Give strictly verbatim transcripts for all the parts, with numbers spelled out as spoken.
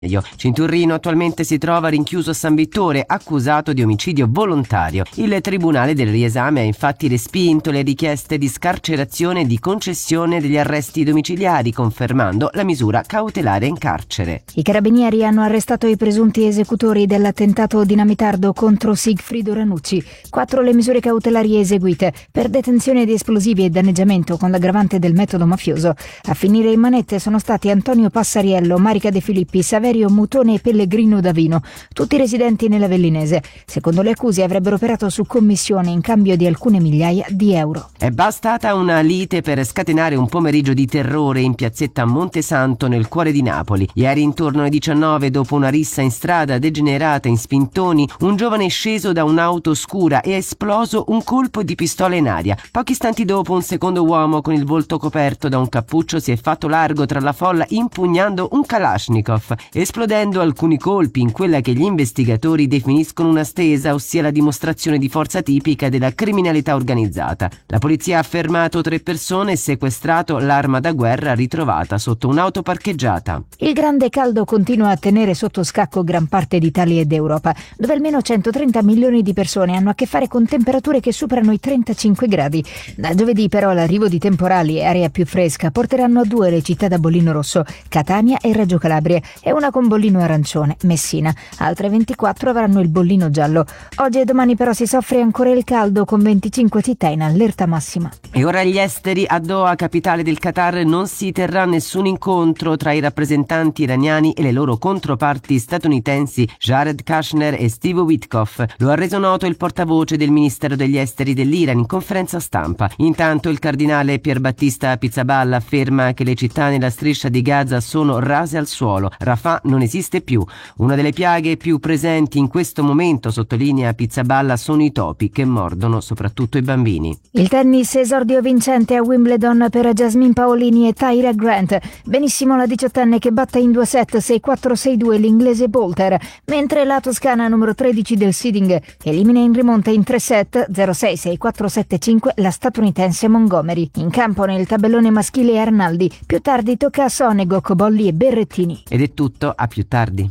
Cinturrino attualmente si trova rinchiuso a San Vittore, accusato di omicidio volontario. Il Tribunale del riesame ha infatti respinto le richieste di scarcerazione e di concessione degli arresti domiciliari, confermando la misura cautelare in carcere. I carabinieri hanno arrestato i presunti esecutori dell'attentato dinamitardo contro Sigfrido Ranucci. Quattro le misure cautelari eseguite per detenzione di esplosivi e danneggiamento con l'aggravante del metodo mafioso. A finire in manette sono stati Antonio Passariello, Marica De Filippi, Saverio Mutone e Pellegrino Davino, tutti residenti nell'Avellinese. Secondo le accuse avrebbero operato su commissione in cambio di alcune migliaia di euro. È bastata una lite per scatenare un pomeriggio di terrore in piazzetta Montesanto nel cuore di Napoli. Ieri intorno alle diciannove, dopo una rissa in strada degenerata in spintoni, un giovane è sceso da un'auto scura e ha esploso un colpo di pistola in aria. Pochi istanti dopo un secondo uomo con il volto coperto da un cappuccio si è fatto largo tra la folla impugnando un Kalashnikov, esplodendo alcuni colpi in quella che gli investigatori definiscono una stesa, ossia la dimostrazione di forza tipica della criminalità organizzata. La polizia ha fermato tre persone e sequestrato l'arma da guerra ritrovata sotto un'auto parcheggiata. Il grande caldo continua a tenere sotto scacco gran parte d'Italia ed Europa, dove almeno centotrenta milioni di persone hanno a che fare con temperature che superano i trentacinque gradi. Da giovedì però l'arrivo di temporali e aria più fresca porteranno a due le città da bollino rosso, Catania e Reggio Calabria, e una con bollino arancione, Messina. Altre ventiquattro avranno il bollino giallo. Oggi e domani però si soffre ancora il caldo, con venticinque città in allerta massima. E ora gli esteri. A Doha, capitale del Qatar, non si terrà nessun incontro tra i rappresentanti iraniani e le loro controparti statunitensi Jared Kushner e Steve Witkoff. Lo ha reso noto il portavoce del Ministero degli Esteri dell'Iran in conferenza stampa. Intanto il cardinale Pierbattista Pizzaballa afferma che le città nella striscia di Gaza sono rase al suolo. Rafah non esiste più. Una delle piaghe più presenti in questo momento, sottolinea Pizzaballa, sono i topi che mordono soprattutto i bambini. Il tennis, esordio vincente a Wimbledon per Jasmine Paolini e Tyra Grant. Benissimo la diciottenne che batte in due set sei quattro sei due l'inglese Bolter, mentre la toscana numero tredici del seeding elimina in rimonta in tre set zero sei sei quattro sette cinque la statunitense Montgomery. In campo nel tabellone maschile Arnaldi. Più tardi tocca a Sonego, Bolli e Berrettini. Ed è tutto, a più tardi.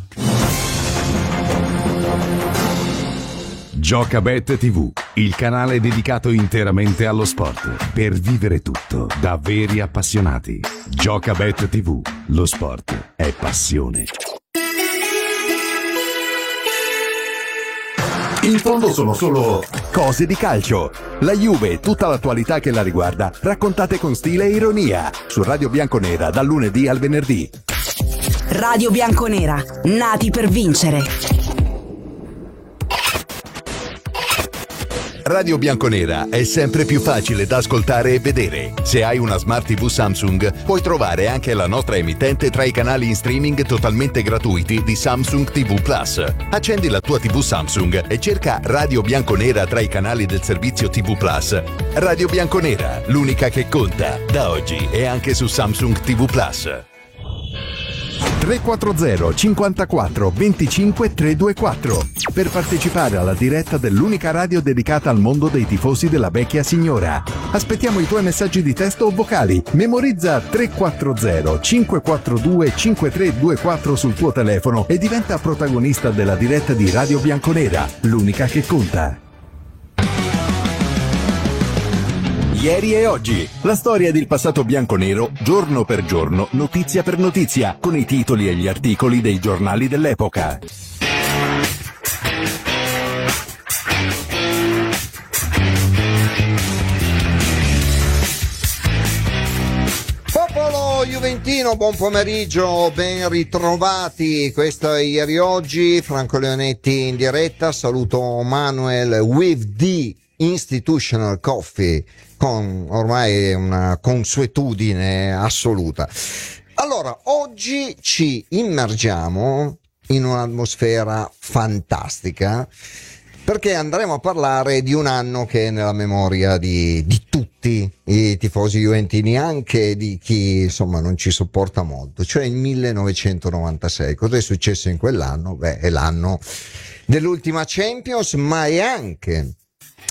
Giocabet tivù, il canale dedicato interamente allo sport, per vivere tutto da veri appassionati. Giocabet tivù, lo sport è passione. In fondo sono solo cose di calcio. La Juve e tutta l'attualità che la riguarda, raccontate con stile e ironia, su Radio Bianconera dal lunedì al venerdì. Radio Bianconera, nati per vincere. Radio Bianconera è sempre più facile da ascoltare e vedere. Se hai una Smart tivù Samsung, puoi trovare anche la nostra emittente tra i canali in streaming totalmente gratuiti di Samsung tivù Plus. Accendi la tua tivù Samsung e cerca Radio Bianconera tra i canali del servizio tivù Plus. Radio Bianconera, l'unica che conta, da oggi e anche su Samsung tivù Plus. tre quattro zero cinquantaquattro venticinque trecentoventiquattro per partecipare alla diretta dell'unica radio dedicata al mondo dei tifosi della vecchia signora. Aspettiamo i tuoi messaggi di testo o vocali. Memorizza tre quattro zero cinque quattro due cinque tre due quattro sul tuo telefono e diventa protagonista della diretta di Radio Bianconera, l'unica che conta. Ieri e oggi, la storia del passato bianconero, giorno per giorno, notizia per notizia, con i titoli e gli articoli dei giornali dell'epoca. Popolo juventino, buon pomeriggio, ben ritrovati. Questo è Ieri e Oggi, Franco Leonetti in diretta. Saluto Manuel with the Institutional Coffee, con ormai una consuetudine assoluta. Allora, oggi ci immergiamo in un'atmosfera fantastica, perché andremo a parlare di un anno che è nella memoria di, di tutti i tifosi juventini, anche di chi insomma non ci sopporta molto, cioè il millenovecentonovantasei. Cosa è successo in quell'anno? Beh, è l'anno dell'ultima Champions, ma è anche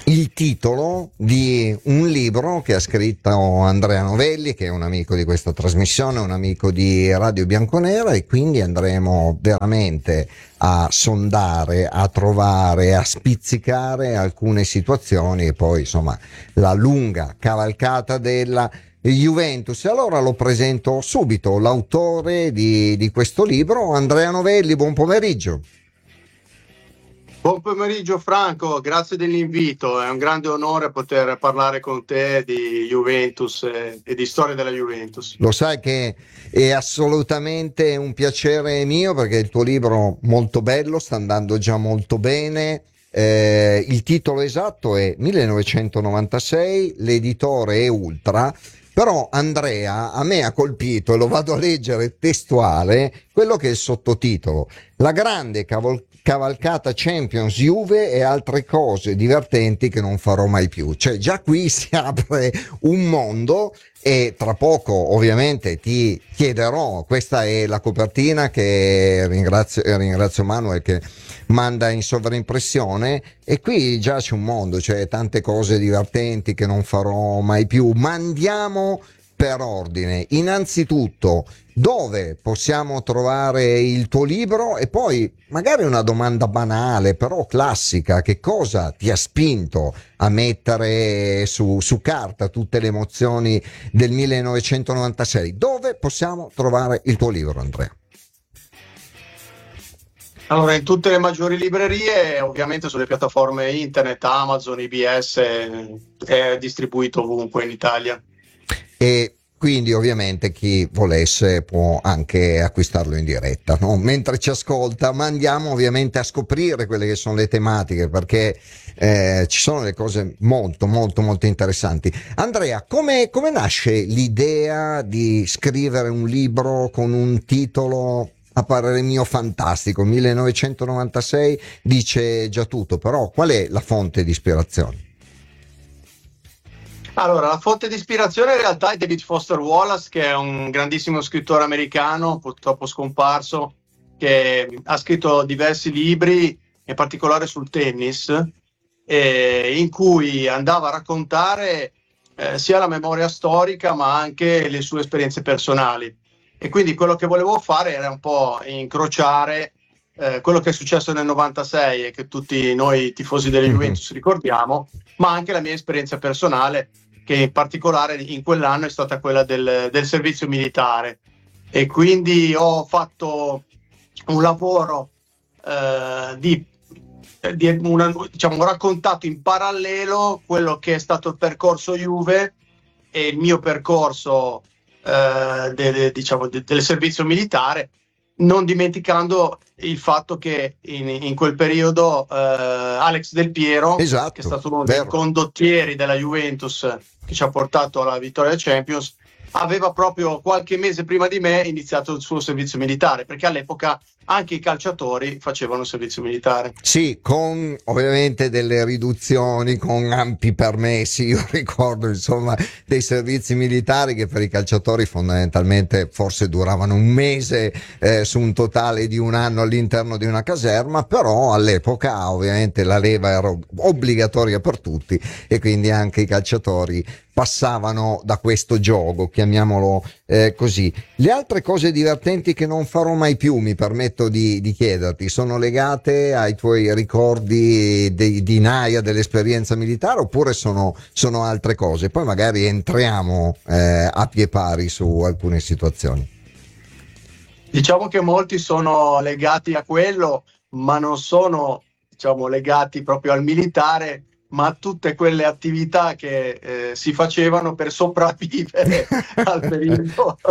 il titolo di un libro che ha scritto Andrea Novelli, che è un amico di questa trasmissione, un amico di Radio Bianconera, e quindi andremo veramente a sondare, a trovare, a spizzicare alcune situazioni e poi insomma la lunga cavalcata della Juventus. Allora lo presento subito, l'autore di, di questo libro, Andrea Novelli. Buon pomeriggio. Buon pomeriggio Franco, grazie dell'invito, è un grande onore poter parlare con te di Juventus e, e di storia della Juventus. Lo sai che è assolutamente un piacere mio, perché il tuo libro molto bello, sta andando già molto bene. Eh, il titolo esatto è millenovecentonovantasei, l'editore è Ultra. Però Andrea, a me ha colpito, e lo vado a leggere testuale, quello che è il sottotitolo: la grande cavol- cavalcata Champions Juve e altre cose divertenti che non farò mai più. Cioè già qui si apre un mondo, e tra poco ovviamente ti chiederò, questa è la copertina che ringrazio, ringrazio Manuel che manda in sovraimpressione, e qui già c'è un mondo, cioè tante cose divertenti che non farò mai più. Ma andiamo per ordine. Innanzitutto, dove possiamo trovare il tuo libro? E poi magari una domanda banale però classica: che cosa ti ha spinto a mettere su, su carta tutte le emozioni del millenovecentonovantasei? Dove possiamo trovare il tuo libro, Andrea? Allora, in tutte le maggiori librerie, ovviamente sulle piattaforme internet, Amazon, I B S, è distribuito ovunque in Italia. E quindi ovviamente chi volesse può anche acquistarlo in diretta, no? Mentre ci ascolta. Ma andiamo ovviamente a scoprire quelle che sono le tematiche, perché eh, ci sono delle cose molto molto molto interessanti. Andrea, come, come nasce l'idea di scrivere un libro con un titolo a parere mio fantastico? millenovecentonovantasei dice già tutto, però qual è la fonte di ispirazione? Allora, la fonte di ispirazione in realtà è David Foster Wallace, che è un grandissimo scrittore americano, purtroppo scomparso, che ha scritto diversi libri, in particolare sul tennis, eh, in cui andava a raccontare eh, sia la memoria storica ma anche le sue esperienze personali. E quindi quello che volevo fare era un po' incrociare eh, quello che è successo nel novantasei e che tutti noi tifosi delle Juventus ricordiamo, ma anche la mia esperienza personale, che in particolare in quell'anno è stata quella del, del servizio militare. E quindi ho fatto un lavoro eh, di, di una, diciamo, ho raccontato in parallelo quello che è stato il percorso Juve e il mio percorso eh, de, de, diciamo, de, del servizio militare, non dimenticando il fatto che in, in quel periodo eh, Alex Del Piero, esatto, che è stato uno vero. dei condottieri della Juventus che ci ha portato alla vittoria del Champions, aveva proprio qualche mese prima di me iniziato il suo servizio militare, perché all'epoca anche i calciatori facevano servizio militare. Sì, con ovviamente delle riduzioni, con ampi permessi. Io ricordo insomma dei servizi militari che per i calciatori fondamentalmente forse duravano un mese eh, su un totale di un anno all'interno di una caserma, però all'epoca ovviamente la leva era obbligatoria per tutti e quindi anche i calciatori passavano da questo gioco, chiamiamolo eh, così. Le altre cose divertenti che non farò mai più, mi permetto di, di chiederti, sono legate ai tuoi ricordi di, di Naia, dell'esperienza militare, oppure sono, sono altre cose? Poi magari entriamo eh, a pie pari su alcune situazioni. Diciamo che molti sono legati a quello, ma non sono, diciamo, legati proprio al militare, ma a tutte quelle attività che eh, si facevano per sopravvivere al periodo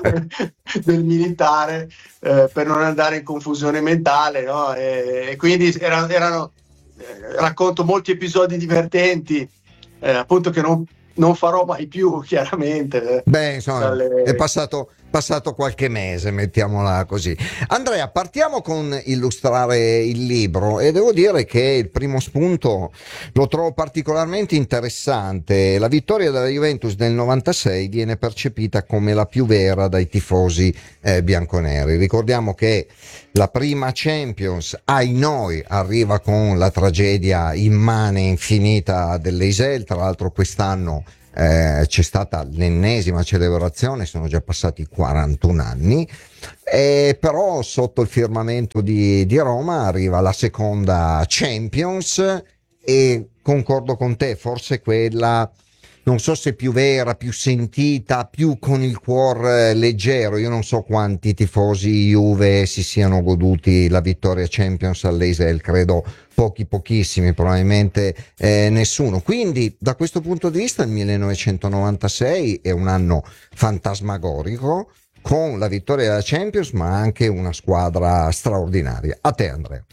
del militare, eh, per non andare in confusione mentale, no? E, e quindi erano, erano eh, racconto molti episodi divertenti, eh, appunto, che non, non farò mai più, chiaramente. Beh, insomma, dalle... è passato passato qualche mese, mettiamola così. Andrea, partiamo con illustrare il libro e devo dire che il primo spunto lo trovo particolarmente interessante. La vittoria della Juventus del novantasei viene percepita come la più vera dai tifosi eh, bianconeri. Ricordiamo che la prima Champions, ai noi, arriva con la tragedia immane e infinita dell'Eisel. Tra l'altro quest'anno Eh, c'è stata l'ennesima celebrazione, sono già passati quarantuno anni, eh, però sotto il firmamento di, di Roma arriva la seconda Champions e concordo con te, forse quella, non so se più vera, più sentita, più con il cuore leggero. Io non so quanti tifosi Juve si siano goduti la vittoria Champions all'Eisel, credo pochi pochissimi, probabilmente eh, nessuno. Quindi da questo punto di vista il millenovecentonovantasei è un anno fantasmagorico, con la vittoria della Champions ma anche una squadra straordinaria. A te, Andrea.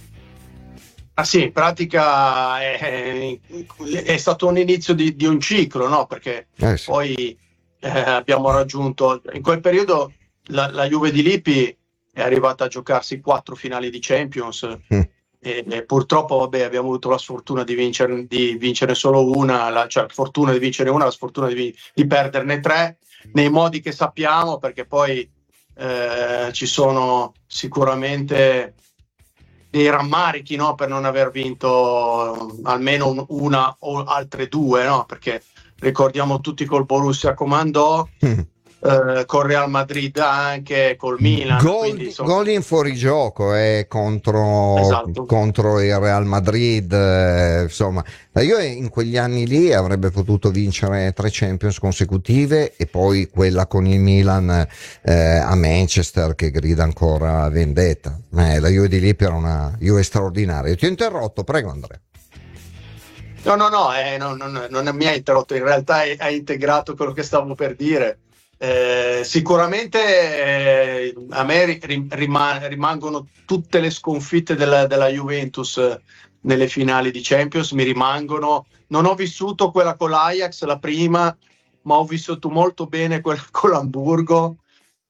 Ah sì, in pratica è, è stato un inizio di, di un ciclo, no? Perché eh sì. poi eh, abbiamo raggiunto, in quel periodo la, la Juve di Lippi è arrivata a giocarsi quattro finali di Champions mm. e, e purtroppo vabbè, abbiamo avuto la sfortuna di vincere, di vincere solo una, la, cioè la fortuna di vincere una, la sfortuna di, di perderne tre, nei modi che sappiamo, perché poi eh, ci sono sicuramente dei rammarichi, no, per non aver vinto almeno un, una o altre due, no, perché ricordiamo tutti col Borussia comandò, mm. eh, col Real Madrid anche, col Milan. Gol, quindi, insomma... gol in fuorigioco eh, contro, esatto. contro il Real Madrid, eh, insomma. Io in quegli anni lì avrebbe potuto vincere tre Champions consecutive e poi quella con il Milan eh, a Manchester che grida ancora vendetta. Eh, la Juve di Lippi era una Juve straordinaria. Ti ho interrotto, prego Andrea. No, no, no, eh, no, no, non mi ha interrotto, in realtà ha integrato quello che stavo per dire. Eh, sicuramente eh, a me rim- rim- rimangono tutte le sconfitte della, della Juventus nelle finali di Champions, mi rimangono. Non ho vissuto quella con l'Ajax, la prima, ma ho vissuto molto bene quella con l'Hamburgo,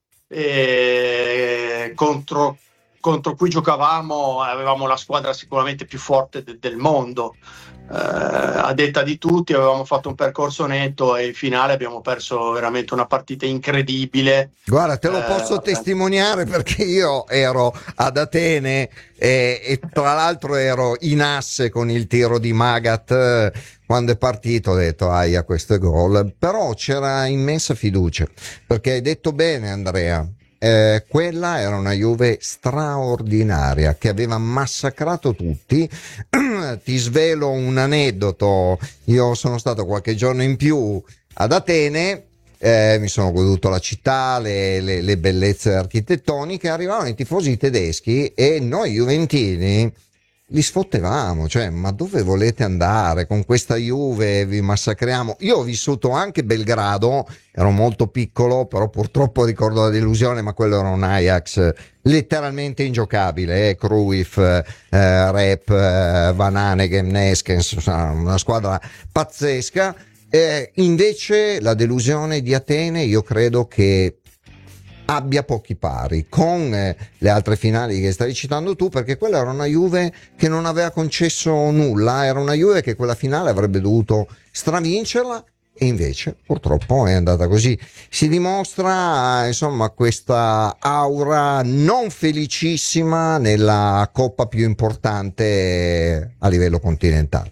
e contro, contro cui giocavamo, avevamo la squadra sicuramente più forte de- del mondo. Uh, a detta di tutti avevamo fatto un percorso netto e in finale abbiamo perso veramente una partita incredibile. Guarda, te lo uh, posso testimoniare perché io ero ad Atene e, e tra l'altro ero in asse con il tiro di Magat. Eh, quando è partito ho detto aia, questo è gol, però c'era immensa fiducia, perché hai detto bene Andrea. Eh, quella era una Juve straordinaria che aveva massacrato tutti. Ti svelo un aneddoto: io sono stato qualche giorno in più ad Atene, eh, mi sono goduto la città, le, le, le bellezze architettoniche. Arrivavano i tifosi tedeschi e noi juventini li sfottevamo, cioè ma dove volete andare con questa Juve, vi massacriamo. Io ho vissuto anche Belgrado, ero molto piccolo, però purtroppo ricordo la delusione, ma quello era un Ajax letteralmente ingiocabile, eh? Cruyff, eh, Rep, eh, Van Hanegem, Neskens, una squadra pazzesca. Eh, invece la delusione di Atene io credo che abbia pochi pari con eh, le altre finali che stai citando tu, perché quella era una Juve che non aveva concesso nulla, era una Juve che quella finale avrebbe dovuto stravincerla e invece purtroppo è andata così. Si dimostra insomma questa aura non felicissima nella coppa più importante a livello continentale.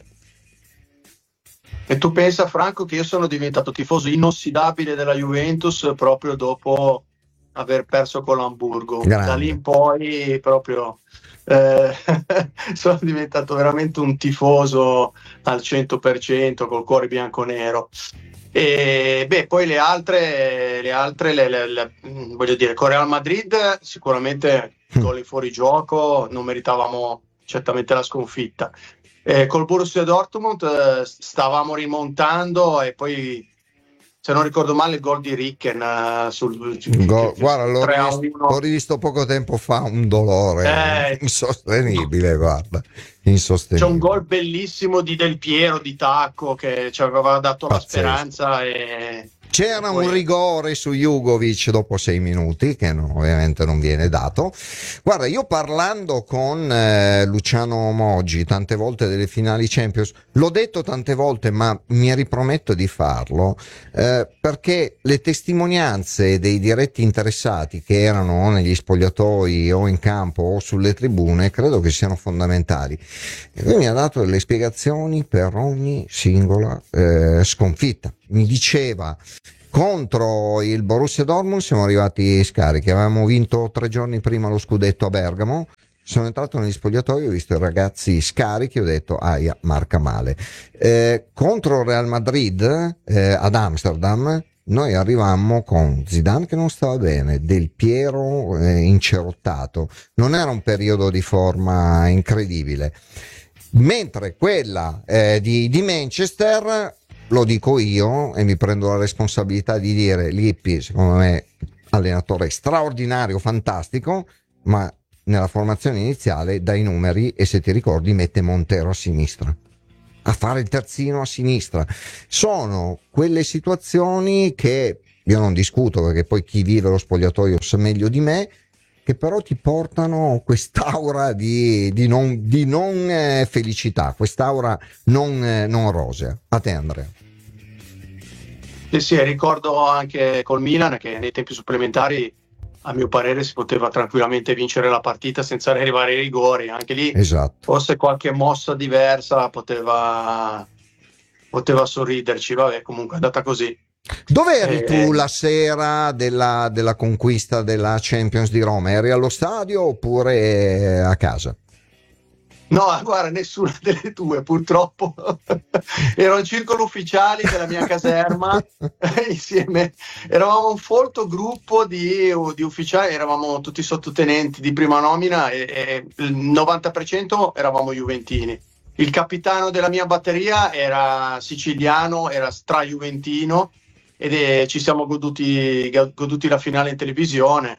E tu pensa, Franco, che io sono diventato tifoso inossidabile della Juventus proprio dopo aver perso con l'Hamburgo. Grande. Da lì in poi proprio eh, sono diventato veramente un tifoso al cento per cento col cuore bianco-nero. E beh, poi le altre, le altre le, le, le, voglio dire, con Real Madrid sicuramente gol in fuorigioco, non meritavamo certamente la sconfitta. Eh, col Borussia Dortmund eh, stavamo rimontando e poi, se non ricordo male, il gol di Ricken uh, sul Go, guarda, l'ho rivisto, l'ho rivisto poco tempo fa, un dolore eh, insostenibile, guarda, insostenibile. C'è un gol bellissimo di Del Piero di tacco che ci aveva dato pazzesco. La speranza e C'era poi... un rigore su Jugovic dopo sei minuti, che non, ovviamente non viene dato. Guarda, io parlando con eh, Luciano Moggi tante volte delle finali Champions, l'ho detto tante volte, ma mi riprometto di farlo, eh, perché le testimonianze dei diretti interessati che erano negli spogliatoi o in campo o sulle tribune credo che siano fondamentali. E lui mi ha dato delle spiegazioni per ogni singola eh, sconfitta. Mi diceva: contro il Borussia Dortmund siamo arrivati scarichi, avevamo vinto tre giorni prima lo scudetto a Bergamo, sono entrato negli spogliatoi, ho visto i ragazzi scarichi, ho detto aia, marca male. Eh, contro il Real Madrid eh, ad Amsterdam noi arrivammo con Zidane che non stava bene, Del Piero eh, incerottato, non era un periodo di forma incredibile, mentre quella eh, di, di Manchester, lo dico io e mi prendo la responsabilità di dire, Lippi secondo me allenatore straordinario, fantastico, ma nella formazione iniziale dai numeri e se ti ricordi mette Montero a sinistra a fare il terzino a sinistra. Sono quelle situazioni che io non discuto, perché poi chi vive lo spogliatoio sa meglio di me, che però ti portano quest'aura di, di non, di non eh, felicità, quest'aura non, eh, non rosea. A te, Andrea. Sì, sì, ricordo anche col Milan che nei tempi supplementari, a mio parere, si poteva tranquillamente vincere la partita senza arrivare ai rigori. Anche lì, esatto, forse qualche mossa diversa poteva, poteva sorriderci. Vabbè, comunque è andata così. Dove eri eh, tu la sera della, della conquista della Champions di Roma? Eri allo stadio oppure a casa? No, guarda, nessuna delle due, purtroppo. Ero in circolo ufficiali della mia caserma insieme, eravamo un folto gruppo di, di ufficiali, eravamo tutti sottotenenti di prima nomina e, e il novanta per cento eravamo juventini. Il capitano della mia batteria era siciliano, era stra-juventino, ed è, ci siamo goduti, goduti la finale in televisione.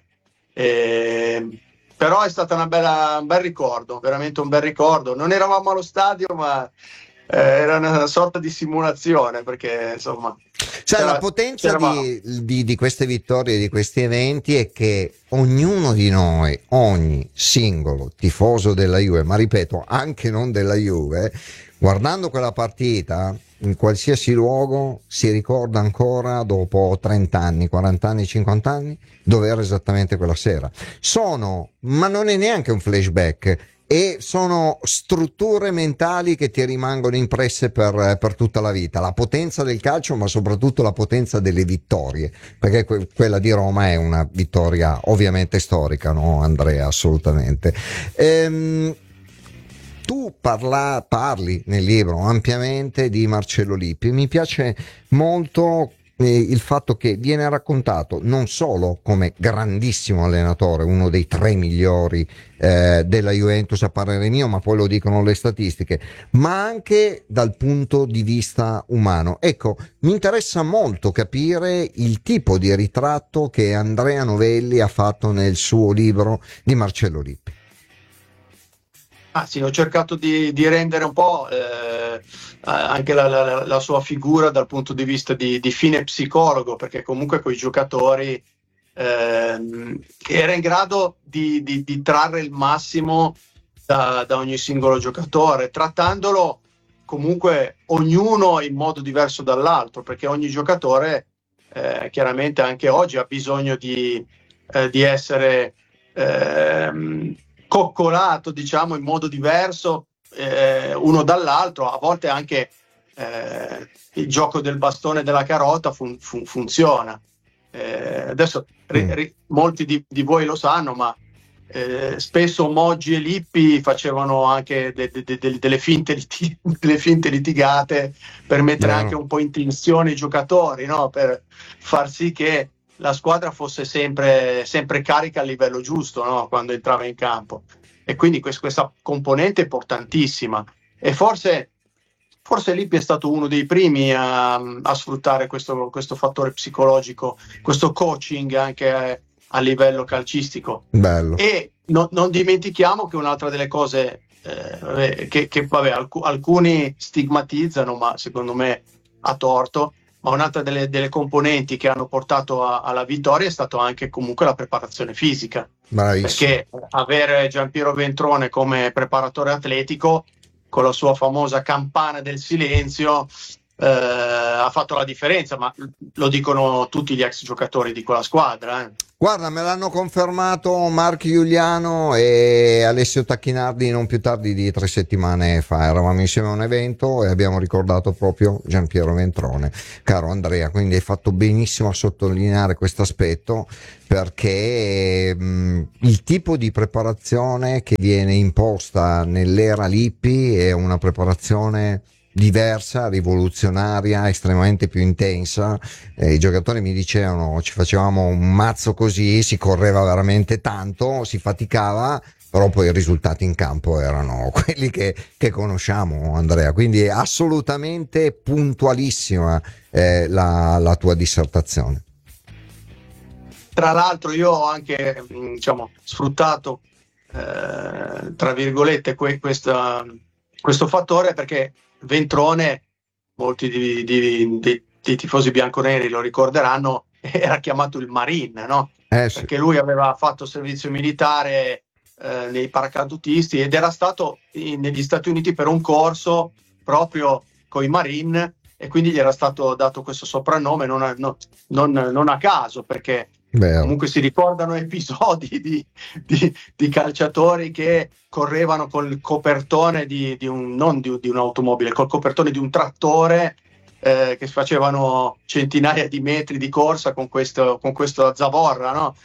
E, però è stata una bella, un bel ricordo, veramente un bel ricordo. Non eravamo allo stadio, ma eh, era una sorta di simulazione, perché insomma... Cioè, la potenza di, di, di queste vittorie, di questi eventi, è che ognuno di noi, ogni singolo tifoso della Juve, ma ripeto, anche non della Juve, guardando quella partita in qualsiasi luogo si ricorda ancora dopo trenta anni, quaranta anni, cinquanta anni dove era esattamente quella sera. Sono, ma non è neanche un flashback, e sono strutture mentali che ti rimangono impresse per, per tutta la vita. La potenza del calcio, ma soprattutto la potenza delle vittorie, perché que- quella di Roma è una vittoria ovviamente storica, no Andrea? Assolutamente. Ehm, tu parla, parli nel libro ampiamente di Marcello Lippi. Mi piace molto eh, il fatto che viene raccontato non solo come grandissimo allenatore, uno dei tre migliori eh, della Juventus a parere mio, ma poi lo dicono le statistiche, ma anche dal punto di vista umano. Ecco, mi interessa molto capire il tipo di ritratto che Andrea Novelli ha fatto nel suo libro di Marcello Lippi. Ah sì, ho cercato di, di rendere un po' eh, anche la, la, la sua figura dal punto di vista di, di fine psicologo, perché comunque con i giocatori eh, era in grado di, di, di trarre il massimo da, da ogni singolo giocatore, trattandolo comunque ognuno in modo diverso dall'altro, perché ogni giocatore eh, chiaramente anche oggi ha bisogno di, eh, di essere... Eh, coccolato, diciamo, in modo diverso eh, uno dall'altro. A volte anche eh, il gioco del bastone e della carota fun- fun- funziona. Eh, adesso ri- ri- molti di, di voi lo sanno, ma eh, spesso Moggi e Lippi facevano anche de- de- de- delle, finte liti- delle finte litigate per mettere no. anche un po' in tensione i giocatori, no? Per far sì che la squadra fosse sempre, sempre carica a livello giusto, no? Quando entrava in campo, e quindi quest- questa componente è importantissima, e forse, forse Lippi è stato uno dei primi a, a sfruttare questo, questo fattore psicologico, questo coaching anche a, a livello calcistico. Bello. E no, non dimentichiamo che un'altra delle cose eh, che, che vabbè, alc- alcuni stigmatizzano, ma secondo me a torto, ma un'altra delle, delle componenti che hanno portato a, alla vittoria è stato anche comunque la preparazione fisica. Bravissimo. Perché avere Giampiero Ventrone come preparatore atletico, con la sua famosa campana del silenzio, eh, ha fatto la differenza, ma lo dicono tutti gli ex giocatori di quella squadra. Eh. Guarda, me l'hanno confermato Marco Giuliano e Alessio Tacchinardi non più tardi di tre settimane fa. Eravamo insieme a un evento e abbiamo ricordato proprio Giampiero Ventrone, caro Andrea, quindi hai fatto benissimo a sottolineare questo aspetto, perché mh, il tipo di preparazione che viene imposta nell'era Lippi è una preparazione diversa, rivoluzionaria, estremamente più intensa. Eh, i giocatori mi dicevano ci facevamo un mazzo così, si correva veramente tanto, si faticava, però poi i risultati in campo erano quelli che, che conosciamo, Andrea, quindi è assolutamente puntualissima eh, la, la tua dissertazione. Tra l'altro io ho anche diciamo sfruttato eh, tra virgolette que- questa, questo fattore, perché Ventrone, molti di, di, di, di tifosi bianconeri lo ricorderanno, era chiamato il Marine, no? Eh, sì. Perché lui aveva fatto servizio militare eh, nei paracadutisti ed era stato in, negli Stati Uniti per un corso proprio con i Marine, e quindi gli era stato dato questo soprannome non a, no, non, non a caso, perché Vero. Comunque si ricordano episodi di, di, di calciatori che correvano col copertone di, di un non di, di un'automobile, col copertone di un trattore, eh, che facevano centinaia di metri di corsa con questo con questo zavorra, no?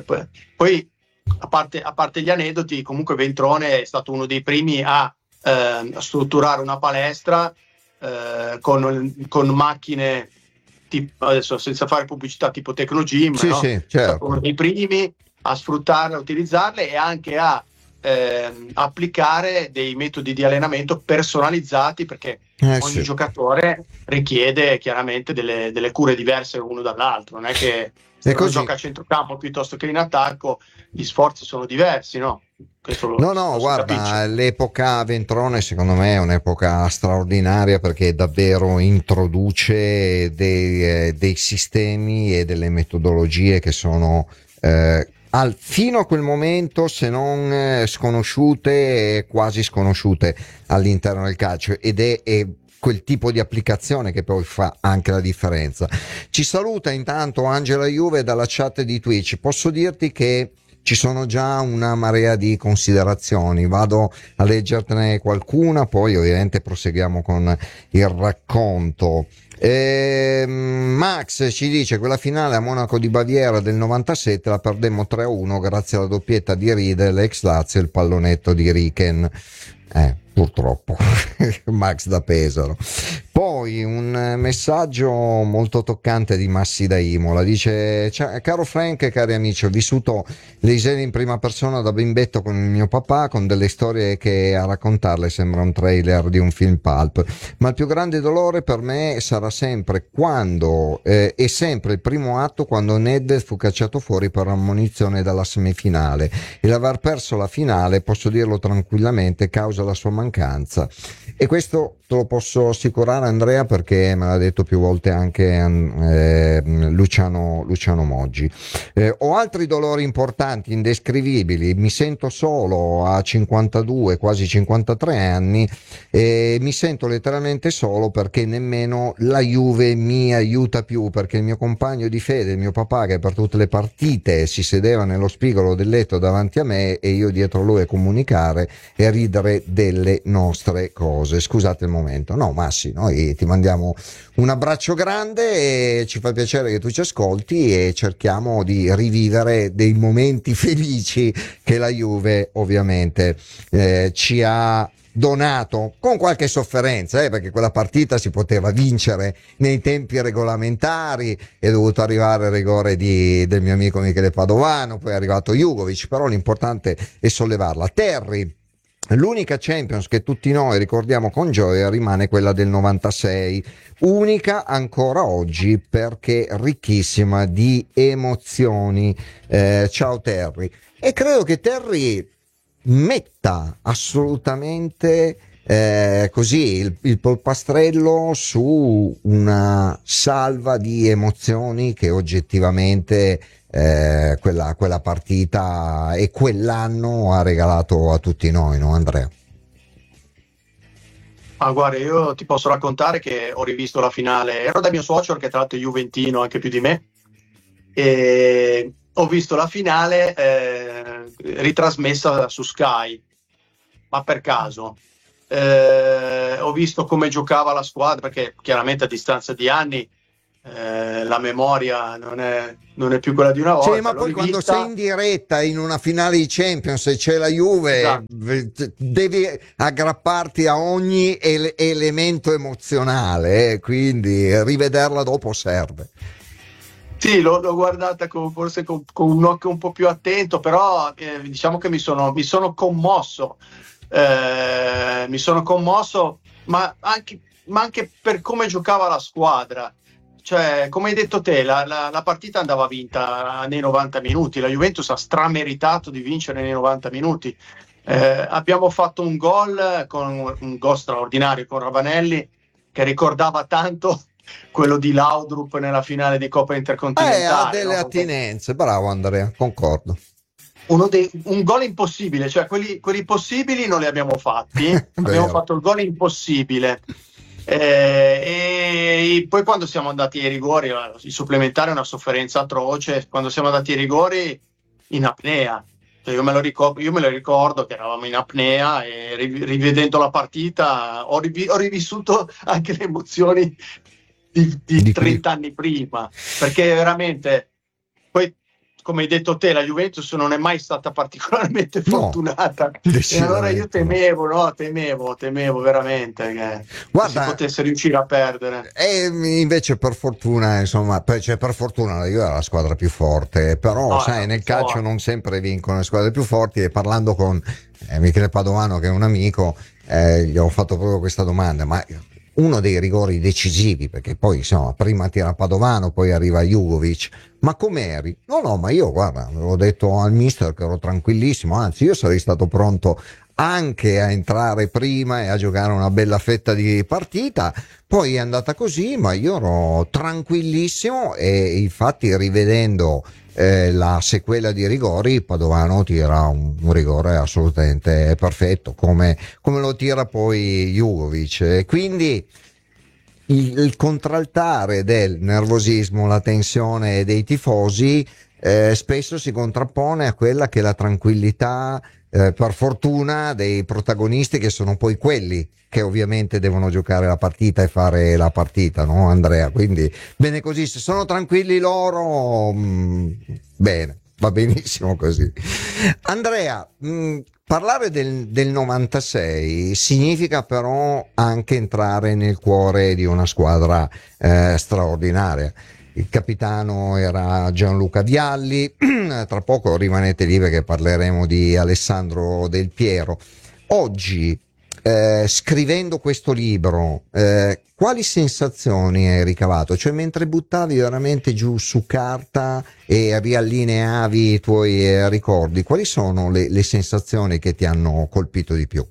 Poi a parte, a parte gli aneddoti, comunque Ventrone è stato uno dei primi a eh, strutturare una palestra eh, con, con macchine tipo, adesso senza fare pubblicità, tipo Tecnogym, sì, no? sì, certo. Uno dei primi a sfruttarle, a utilizzarle e anche a ehm, applicare dei metodi di allenamento personalizzati, perché eh, ogni sì. giocatore richiede chiaramente delle, delle cure diverse l'uno dall'altro, non è che se uno gioca a centrocampo piuttosto che in attacco gli sforzi sono diversi, no? Questo lo, No, no, lo guarda, capisce. l'epoca Ventrone secondo me è un'epoca straordinaria, perché davvero introduce dei, eh, dei sistemi e delle metodologie che sono eh, al, fino a quel momento, se non eh, sconosciute, quasi sconosciute all'interno del calcio, ed è, è quel tipo di applicazione che poi fa anche la differenza. Ci saluta intanto Angela Juve dalla chat di Twitch. Posso dirti che ci sono già una marea di considerazioni, vado a leggertene qualcuna, poi ovviamente proseguiamo con il racconto. E Max ci dice: quella finale a Monaco di Baviera del novantasette la perdemmo tre a uno grazie alla doppietta di Riedel, ex Lazio, e il pallonetto di Riken. Eh, purtroppo Max da Pesaro. Poi un messaggio molto toccante di Massi da Imola, dice: caro Frank e cari amici, ho vissuto le Iselle in prima persona da bimbetto con il mio papà, con delle storie che a raccontarle sembra un trailer di un film pulp, ma il più grande dolore per me sarà sempre quando eh, è sempre il primo atto, quando Nedved fu cacciato fuori per ammonizione dalla semifinale, e l'aver perso la finale, posso dirlo tranquillamente, causa la sua mancanza. E questo te lo posso assicurare, Andrea, perché me l'ha detto più volte anche eh, Luciano, Luciano Moggi. Eh, ho altri dolori importanti, indescrivibili, mi sento solo a cinquantadue, quasi cinquantatré anni, e mi sento letteralmente solo perché nemmeno la Juve mi aiuta più, perché il mio compagno di fede, il mio papà, che per tutte le partite si sedeva nello spigolo del letto davanti a me e io dietro lui a comunicare e ridere delle nostre cose. Scusate il momento. No, Massi, noi ti mandiamo un abbraccio grande e ci fa piacere che tu ci ascolti, e cerchiamo di rivivere dei momenti felici che la Juve ovviamente eh, ci ha donato, con qualche sofferenza, eh, perché quella partita si poteva vincere nei tempi regolamentari, è dovuto arrivare il rigore di, del mio amico Michele Padovano, poi è arrivato Jugovic, però l'importante è sollevarla. Terry, l'unica Champions che tutti noi ricordiamo con gioia rimane quella del novantasei, unica ancora oggi perché ricchissima di emozioni. Eh, ciao Terry. E credo che Terry metta assolutamente eh, così il, il polpastrello su una salva di emozioni che oggettivamente eh, quella, quella partita e quell'anno ha regalato a tutti noi, no Andrea? Ah, guarda, io ti posso raccontare che ho rivisto la finale, ero da mio suocero che tra l'altro è juventino anche più di me, e ho visto la finale eh, ritrasmessa su Sky, ma per caso. Eh, ho visto come giocava la squadra, perché chiaramente a distanza di anni eh, la memoria non è, non è più quella di una volta. Sì, ma L'ho poi rivista... quando sei in diretta in una finale di Champions e c'è la Juve, esatto, devi aggrapparti a ogni ele- elemento emozionale, eh, quindi rivederla dopo serve. Sì, l'ho, l'ho guardata con, forse con, con un occhio un po' più attento, però eh, diciamo che mi sono, mi sono commosso, eh, mi sono commosso, ma anche, ma anche per come giocava la squadra. Cioè, come hai detto te, la, la, la partita andava vinta nei novanta minuti, la Juventus ha strameritato di vincere nei novanta minuti. Eh, abbiamo fatto un gol, con un gol straordinario con Ravanelli, che ricordava tanto quello di Laudrup nella finale di Coppa Intercontinentale. Eh, ha delle no? attinenze, bravo Andrea, concordo. Uno dei, un gol impossibile, cioè quelli, quelli possibili non li abbiamo fatti, abbiamo fatto il gol impossibile. Eh, e poi quando siamo andati ai rigori, il supplementare è una sofferenza atroce, quando siamo andati ai rigori in apnea. Cioè io, me lo ricordo, io me lo ricordo che eravamo in apnea e rivedendo la partita ho, rivi, ho rivissuto anche le emozioni di, di, di trenta anni prima, perché veramente poi, come hai detto te, la Juventus non è mai stata particolarmente fortunata, no, e allora io temevo, no, temevo, temevo veramente che Guarda, si potesse riuscire a perdere. E invece per fortuna, insomma, cioè per fortuna la Juve era la squadra più forte, però no, sai, nel calcio forte. Non sempre vincono le squadre più forti, e parlando con eh, Michele Padovano, che è un amico, eh, gli ho fatto proprio questa domanda, ma uno dei rigori decisivi, perché poi insomma prima tira Padovano, poi arriva Jugovic, ma com'eri? No no, ma io guarda, avevo detto al mister che ero tranquillissimo, anzi io sarei stato pronto anche a entrare prima e a giocare una bella fetta di partita, poi è andata così, ma io ero tranquillissimo, e infatti rivedendo eh, la sequela di rigori, Padovano tira un, un rigore assolutamente perfetto, come, come lo tira poi Jugovic, e quindi il, il contraltare del nervosismo, la tensione dei tifosi eh, spesso si contrappone a quella che è la tranquillità, eh, per fortuna, dei protagonisti, che sono poi quelli che ovviamente devono giocare la partita e fare la partita, no Andrea? Quindi bene così, se sono tranquilli loro, mh, bene, va benissimo così. Andrea, mh, parlare del, del novantasei significa però anche entrare nel cuore di una squadra eh, straordinaria. Il capitano era Gianluca Vialli, tra poco rimanete lì perché parleremo di Alessandro Del Piero. Oggi, eh, scrivendo questo libro, eh, quali sensazioni hai ricavato? Cioè, mentre buttavi veramente giù su carta e riallineavi i tuoi eh, ricordi, quali sono le, le sensazioni che ti hanno colpito di più?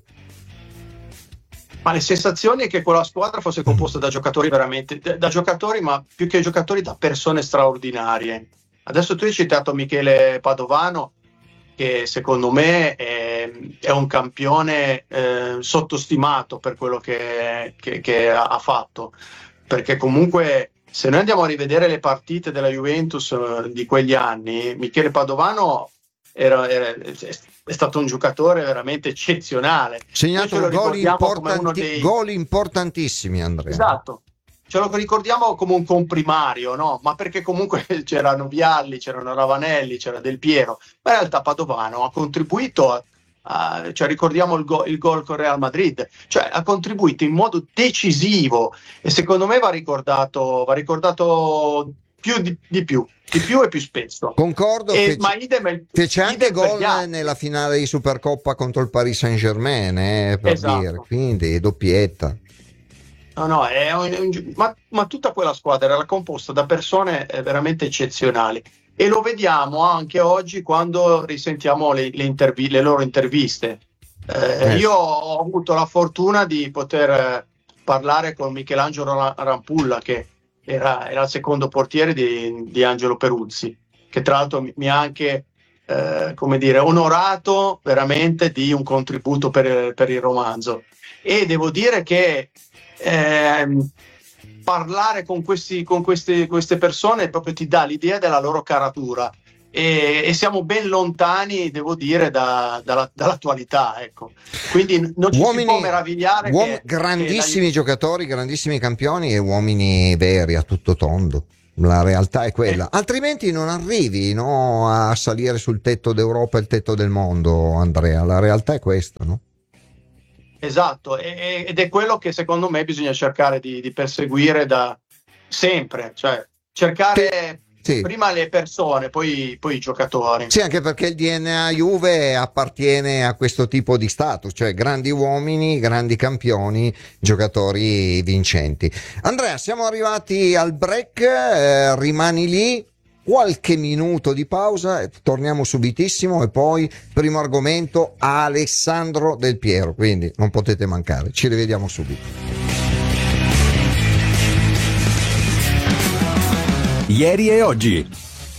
Ma le sensazioni è che quella squadra fosse composta da giocatori veramente, da giocatori, ma più che giocatori, da persone straordinarie. Adesso tu hai citato Michele Padovano, che secondo me è, è un campione eh, sottostimato per quello che, che, che ha fatto, perché comunque se noi andiamo a rivedere le partite della Juventus eh, di quegli anni, Michele Padovano era, era, è stato un giocatore veramente eccezionale. Segnato gol, importanti, dei... gol importantissimi, Andrea. Esatto, ce lo ricordiamo come un comprimario, no? Ma perché comunque c'erano Vialli, c'erano Ravanelli, c'era Del Piero, ma in realtà Padovano ha contribuito a, a cioè ricordiamo il, go, il gol con Real Madrid, cioè ha contribuito in modo decisivo, e secondo me va ricordato, va ricordato più di, di più di più e più spesso. Concordo, e, fece, ma idem, fece idem anche gol nella finale di Supercoppa contro il Paris Saint-Germain, eh, per esatto. dire, quindi doppietta. No, no, è un, un, ma, ma tutta quella squadra era composta da persone veramente eccezionali, e lo vediamo anche oggi quando risentiamo le, le, intervi- le loro interviste. Eh, Eh. io ho avuto la fortuna di poter parlare con Michelangelo Ra- Rampulla, che era, era il secondo portiere di, di Angelo Peruzzi, che tra l'altro mi, mi ha anche eh, come dire, onorato veramente di un contributo per, per il romanzo. E devo dire che ehm, parlare con, questi, con queste, queste persone proprio ti dà l'idea della loro caratura. E, e siamo ben lontani, devo dire, da, dalla, dall'attualità, ecco. Quindi non ci Uomini- si può meravigliare uom- che, grandissimi che giocatori, grandissimi campioni e uomini veri a tutto tondo. La realtà è quella, Eh. altrimenti non arrivi, no, a salire sul tetto d'Europa e il tetto del mondo, Andrea. La realtà è questa, no? esatto, e- ed è quello che secondo me bisogna cercare di, di perseguire da sempre, cioè cercare Sì. prima le persone, poi, poi i giocatori. Sì, anche perché il D N A Juve appartiene a questo tipo di status, cioè grandi uomini, grandi campioni, giocatori vincenti. Andrea, siamo arrivati al break, eh, rimani lì, qualche minuto di pausa, e torniamo subitissimo e poi primo argomento Alessandro Del Piero, quindi non potete mancare, ci rivediamo subito. Ieri e oggi.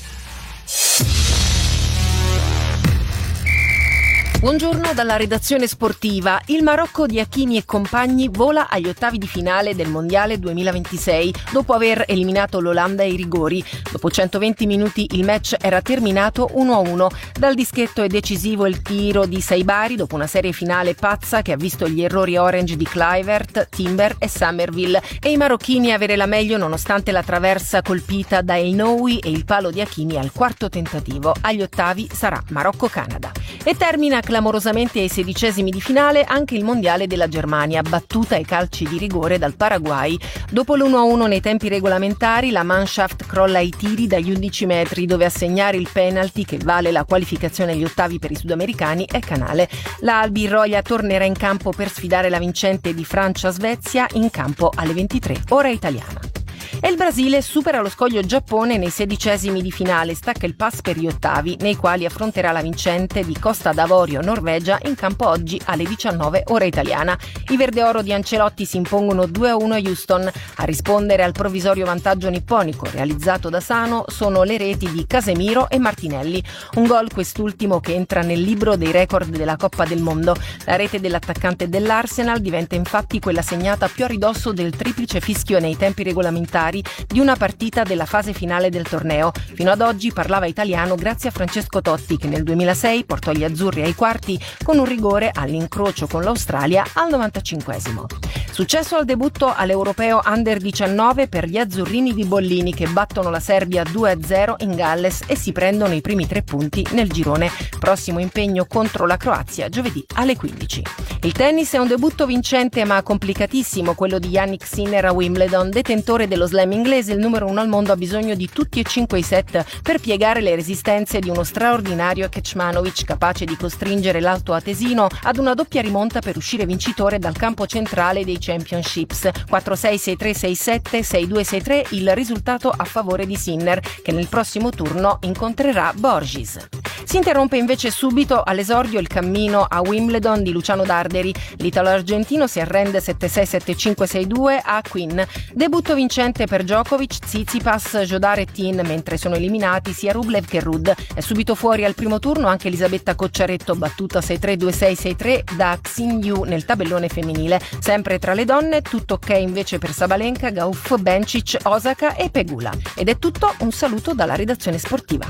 Buongiorno dalla redazione sportiva. Il Marocco di Hakimi e compagni vola agli ottavi di finale del Mondiale duemilaventisei dopo aver eliminato l'Olanda ai rigori. Dopo centoventi minuti il match era terminato uno a uno. Dal dischetto è decisivo il tiro di Saibari dopo una serie finale pazza che ha visto gli errori orange di Kluivert, Timber e Summerville e i marocchini avere la meglio nonostante la traversa colpita da El Noui e il palo di Hakimi al quarto tentativo. Agli ottavi sarà Marocco-Canada. E termina clamorosamente ai sedicesimi di finale anche il mondiale della Germania, battuta ai calci di rigore dal Paraguay. Dopo l'uno a uno nei tempi regolamentari, la Mannschaft crolla ai tiri dagli undici metri, dove a segnare il penalty che vale la qualificazione agli ottavi per i sudamericani è Canale. La Albirroja tornerà in campo per sfidare la vincente di Francia-Svezia in campo alle ventitré, ora italiana. E il Brasile supera lo scoglio Giappone nei sedicesimi di finale, stacca il pass per gli ottavi, nei quali affronterà la vincente di Costa d'Avorio Norvegia in campo oggi alle diciannove ora italiana. I verde oro di Ancelotti si impongono due a uno a Houston. A rispondere al provvisorio vantaggio nipponico realizzato da Sano sono le reti di Casemiro e Martinelli. Un gol quest'ultimo che entra nel libro dei record della Coppa del Mondo. La rete dell'attaccante dell'Arsenal diventa infatti quella segnata più a ridosso del triplice fischio nei tempi regolamentari di una partita della fase finale del torneo. Fino ad oggi parlava italiano grazie a Francesco Totti, che nel duemilasei portò gli azzurri ai quarti con un rigore all'incrocio con l'Australia al novantacinquesimo. Successo al debutto all'Europeo Under diciannove per gli azzurrini di Bollini, che battono la Serbia due a zero in Galles e si prendono i primi tre punti nel girone. Prossimo impegno contro la Croazia giovedì alle quindici. Il tennis è un debutto vincente ma complicatissimo, quello di Jannik Sinner a Wimbledon. Detentore dello slam inglese, il numero uno al mondo ha bisogno di tutti e cinque i set per piegare le resistenze di uno straordinario Kecmanovic, capace di costringere l'alto atesino ad una doppia rimonta per uscire vincitore dal campo centrale dei Championships. quattro sei, sei tre, sei sette, sei due, sei tre il risultato a favore di Sinner, che nel prossimo turno incontrerà Borges. Si interrompe invece subito all'esordio il cammino a Wimbledon di Luciano Darderi. L'italo-argentino si arrende sette sei, sette cinque, sei due a Quinn. Debutto vincente per Djokovic, Tsitsipas, Jodar e Tin, mentre sono eliminati sia Rublev che Rudd. È subito fuori al primo turno anche Elisabetta Cocciaretto, battuta sei tre, due sei, sei tre da Xin Yu nel tabellone femminile. Sempre tra le donne, tutto ok invece per Sabalenka, Gauff, Bencic, Osaka e Pegula. Ed è tutto, un saluto dalla redazione sportiva.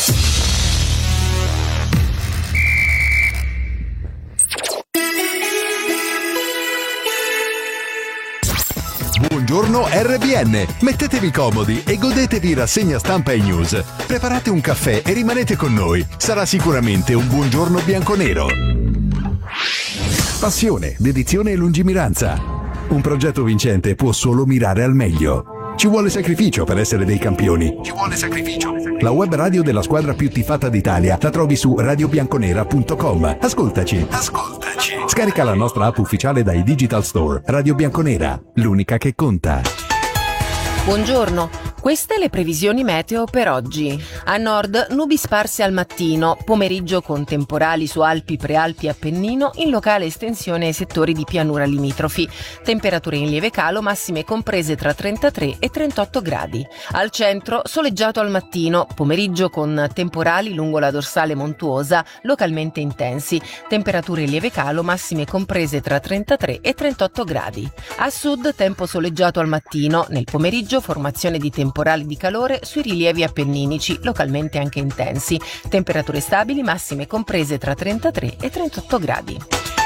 Buongiorno R B N, mettetevi comodi e godetevi rassegna stampa e news. Preparate un caffè e rimanete con noi, sarà sicuramente un buongiorno bianconero. Passione, dedizione e lungimiranza. Un progetto vincente può solo mirare al meglio. Ci vuole sacrificio per essere dei campioni. Ci vuole sacrificio. La web radio della squadra più tifata d'Italia la trovi su radio bianconera punto com. Ascoltaci. Ascoltaci. Scarica la nostra app ufficiale dai Digital Store. Radio Bianconera, l'unica che conta. Buongiorno. Queste le previsioni meteo per oggi. A nord nubi sparse al mattino, pomeriggio con temporali su Alpi, Prealpi e Appennino, in locale estensione ai settori di pianura limitrofi. Temperature in lieve calo, massime comprese tra trentatré e trentotto gradi. Al centro soleggiato al mattino, pomeriggio con temporali lungo la dorsale montuosa, localmente intensi. Temperature in lieve calo, massime comprese tra trentatré e trentotto gradi. A sud tempo soleggiato al mattino, nel pomeriggio formazione di temporali di calore sui rilievi appenninici, localmente anche intensi. Temperature stabili, massime comprese tra trentatré e trentotto gradi.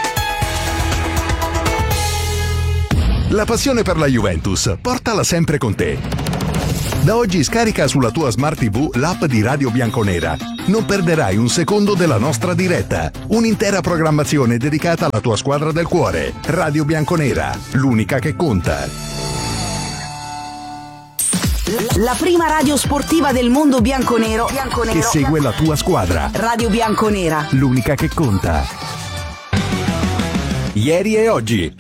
La passione per la Juventus, portala sempre con te. Da oggi scarica sulla tua Smart tivù l'app di Radio Bianconera. Non perderai un secondo della nostra diretta. Un'intera programmazione dedicata alla tua squadra del cuore. Radio Bianconera, l'unica che conta. La prima radio sportiva del mondo bianconero, bianconero che segue la tua squadra. Radio Bianconera, l'unica che conta. Ieri e oggi.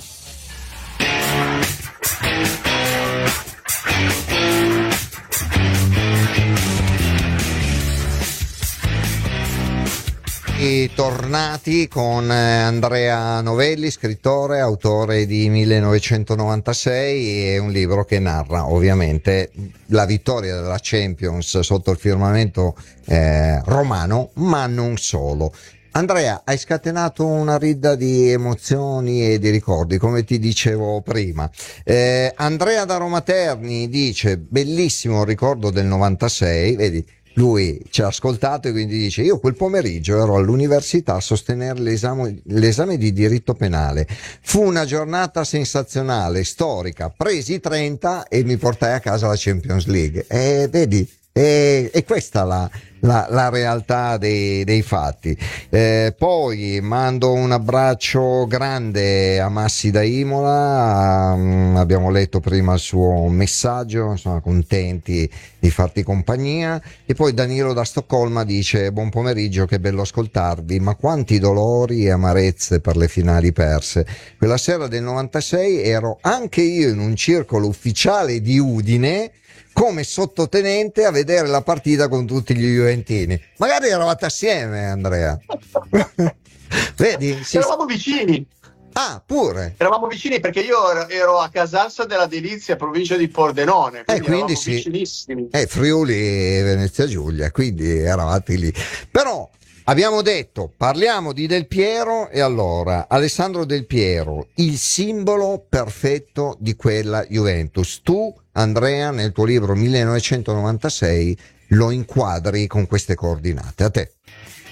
E tornati con Andrea Novelli, scrittore, autore di millenovecentonovantasei, e un libro che narra ovviamente la vittoria della Champions sotto il firmamento eh, romano, ma non solo. Andrea, hai scatenato una ridda di emozioni e di ricordi, come ti dicevo prima. Eh, Andrea da Roma Terni dice: bellissimo il ricordo del novantasei, vedi? Lui ci ha ascoltato e quindi dice: io quel pomeriggio ero all'università a sostenere l'esame, l'esame di diritto penale. Fu una giornata sensazionale, storica. Presi trenta e mi portai a casa la Champions League. E vedi, e, e questa la, la, la realtà dei, dei fatti. Eh, poi mando un abbraccio grande a Massi da Imola. Um, abbiamo letto prima il suo messaggio, sono contenti di farti compagnia. E poi Danilo da Stoccolma dice: buon pomeriggio, che bello ascoltarvi, ma quanti dolori e amarezze per le finali perse. Quella sera del novantasei ero anche io in un circolo ufficiale di Udine come sottotenente a vedere la partita con tutti gli juventini. Magari eravate assieme, Andrea. Vedi? Si... eravamo vicini. Ah, pure. Eravamo vicini perché io ero, ero a Casalsa della Delizia, provincia di Pordenone, quindi, eh, quindi eravamo sì. vicinissimi. Eh, Friuli e Venezia Giulia, quindi eravate lì. Però abbiamo detto, parliamo di Del Piero, e allora Alessandro Del Piero, il simbolo perfetto di quella Juventus. Tu, Andrea, nel tuo libro millenovecentonovantasei lo inquadri con queste coordinate. A te.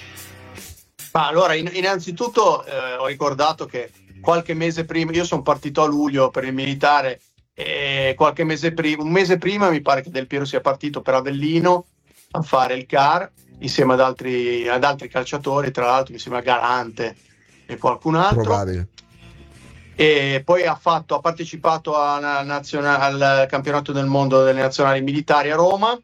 Ma allora, in, innanzitutto eh, ho ricordato che qualche mese prima, io sono partito a luglio per il militare, e qualche mese prima, un mese prima mi pare che Del Piero sia partito per Avellino a fare il C A R insieme ad altri, ad altri calciatori, tra l'altro mi sembra Galante e qualcun altro. Probabile. E poi ha, fatto, ha partecipato a nazione, al campionato del mondo delle nazionali militari a Roma,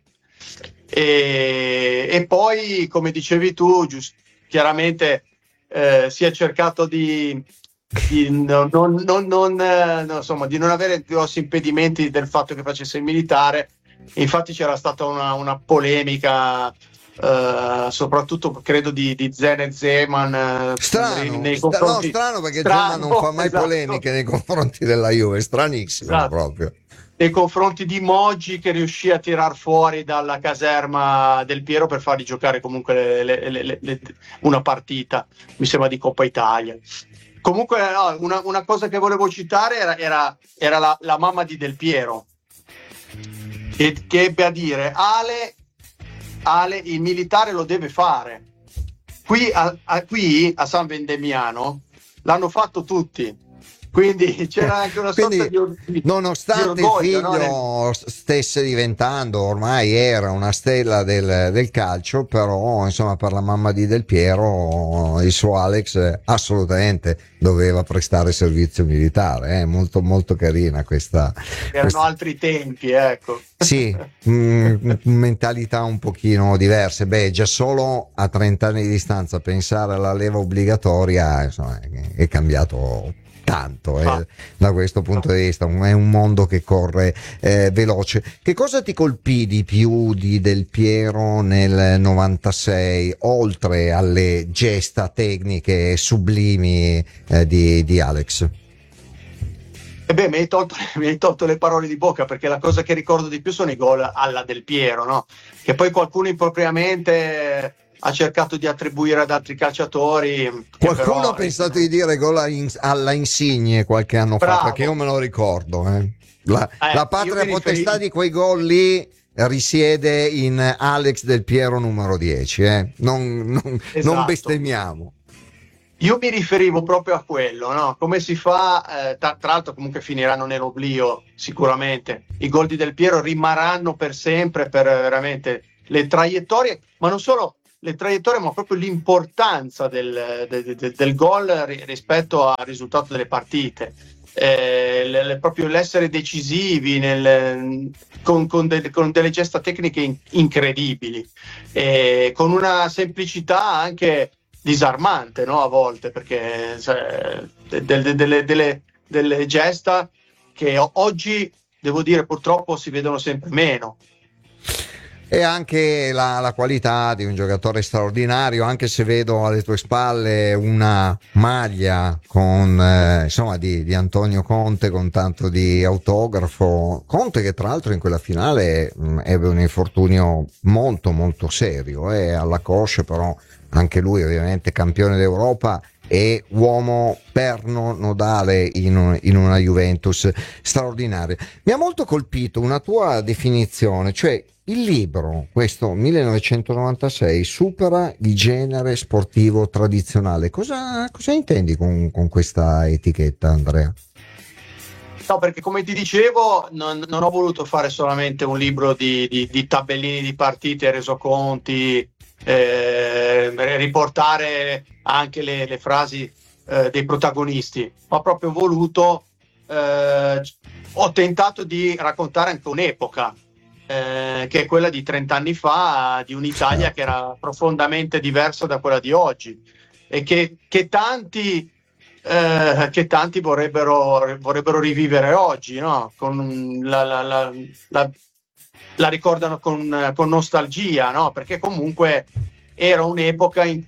e, e poi, come dicevi tu, giust, chiaramente eh, si è cercato di, di, non, non, non, non, eh, insomma, di non avere grossi impedimenti del fatto che facesse il militare. Infatti c'era stata una, una polemica, Uh, soprattutto credo di, di Zen e Zeman, uh, strano, nei, nei sta, confronti... no, strano perché strano, Zeman non fa mai esatto. polemiche nei confronti della Juve, stranissimo, esatto. Proprio nei confronti di Moggi, che riuscì a tirar fuori dalla caserma Del Piero per fargli giocare comunque le, le, le, le, una partita, mi sembra di Coppa Italia. Comunque no, una, una cosa che volevo citare era, era, era la, la mamma di Del Piero, che, che ebbe a dire: Ale Ale, il militare lo deve fare. Qui a, a, qui a San Vendemiano l'hanno fatto tutti, quindi c'era anche una quindi, sorta di, nonostante di orgoglio, il figlio no? stesse diventando, ormai era una stella del, del calcio, però insomma per la mamma di Del Piero il suo Alex assolutamente doveva prestare servizio militare. È eh? molto molto carina questa. Erano questa... altri tempi, ecco. Sì, mh, mentalità un pochino diverse. Beh, già solo a trenta anni di distanza pensare alla leva obbligatoria, insomma, è, è cambiato tanto eh, ah. da questo punto di vista. È un mondo che corre eh, veloce. Che cosa ti colpì di più di Del Piero nel novantasei, oltre alle gesta tecniche sublimi eh, di, di Alex? E beh, mi hai, tolto, mi hai tolto le parole di bocca, perché la cosa che ricordo di più sono i gol alla Del Piero, no? Che poi qualcuno impropriamente ha cercato di attribuire ad altri calciatori. Qualcuno però, ha pensato di dire gol alla Insigne qualche anno bravo. fa, perché io me lo ricordo. Eh. La, eh, la patria potestà riferivo... di quei gol lì risiede in Alex Del Piero numero dieci. Eh. Non, non, esatto. non bestemmiamo. Io mi riferivo proprio a quello, no? Come si fa, eh, tra, tra l'altro comunque finiranno nell'oblio sicuramente, i gol di Del Piero rimarranno per sempre, per veramente le traiettorie, ma non solo le traiettorie, ma proprio l'importanza del, del, del, del gol rispetto al risultato delle partite, eh, le, le, proprio l'essere decisivi nel, con, con, de, con delle gesta tecniche in, incredibili, eh, con una semplicità anche disarmante, no? A volte, perché cioè, de, de, de, delle, delle, delle gesta che oggi, devo dire, purtroppo si vedono sempre meno. E anche la, la qualità di un giocatore straordinario, anche se vedo alle tue spalle una maglia con eh, insomma di, di Antonio Conte, con tanto di autografo. Conte che tra l'altro in quella finale mh, ebbe un infortunio molto molto serio eh, alla coscia, però anche lui ovviamente campione d'Europa e uomo perno nodale in, un, in una Juventus straordinaria. Mi ha molto colpito una tua definizione, cioè il libro, questo millenovecentonovantasei, supera il genere sportivo tradizionale. Cosa, cosa intendi con, con questa etichetta, Andrea? No, perché come ti dicevo non, non ho voluto fare solamente un libro di, di, di tabellini di partite, resoconti, eh, riportare anche le, le frasi eh, dei protagonisti. Ho proprio voluto, eh, ho tentato di raccontare anche un'epoca, eh, che è quella di trenta anni fa, di un'Italia che era profondamente diversa da quella di oggi e che, che tanti Eh, che tanti vorrebbero, vorrebbero rivivere oggi, no? Con la, la, la, la, la ricordano con, con nostalgia, no? Perché comunque era un'epoca in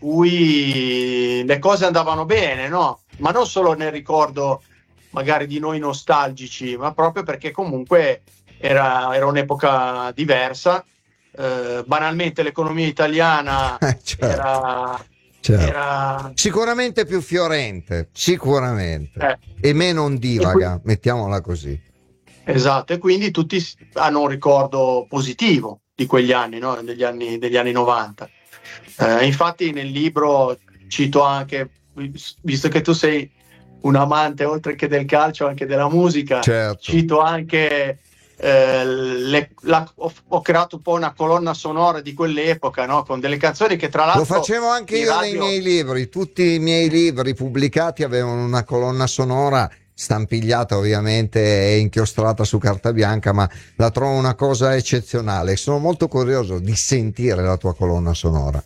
cui le cose andavano bene, no? Ma non solo nel ricordo magari di noi nostalgici, ma proprio perché comunque era, era un'epoca diversa. Eh, banalmente l'economia italiana certo. era... Certo. Era... sicuramente più fiorente, sicuramente eh. e meno ondivaga, qui... mettiamola così. Esatto, e quindi tutti hanno un ricordo positivo di quegli anni, no? degli anni degli anni novanta. Eh, infatti nel libro cito anche, visto che tu sei un amante oltre che del calcio anche della musica, certo. cito anche Eh, le, la, ho, ho creato un po' una colonna sonora di quell'epoca, no? Con delle canzoni che tra l'altro lo facevo anche io radio... nei miei libri, tutti i miei libri pubblicati avevano una colonna sonora stampigliata ovviamente e inchiostrata su carta bianca, ma la trovo una cosa eccezionale. Sono molto curioso di sentire la tua colonna sonora.